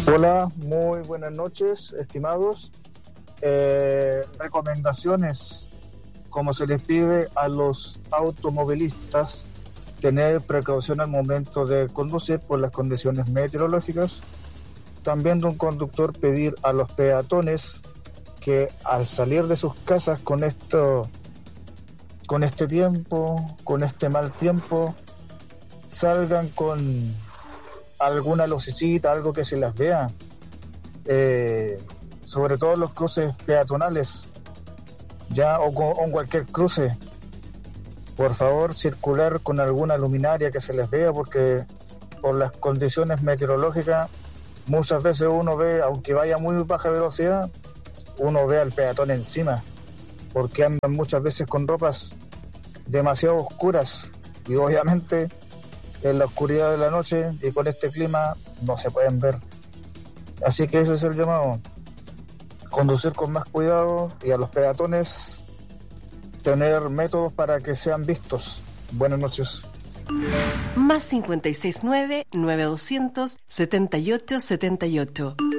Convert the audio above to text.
Hola, muy buenas noches, estimados. Recomendaciones, como se les pide a los automovilistas, tener precaución al momento de conducir por las condiciones meteorológicas. También de un conductor pedir a los peatones que al salir de sus casas con este tiempo, con este mal tiempo, salgan con alguna lucecita, algo que se las vea, sobre todo los cruces peatonales, ya o en cualquier cruce. Por favor, circular con alguna luminaria que se les vea, porque por las condiciones meteorológicas muchas veces uno ve, aunque vaya a muy baja velocidad, uno ve al peatón encima, porque andan muchas veces con ropas demasiado oscuras y obviamente en la oscuridad de la noche y con este clima no se pueden ver. Así que ese es el llamado: conducir con más cuidado y a los peatones tener métodos para que sean vistos. Buenas noches. +569 9200 7878.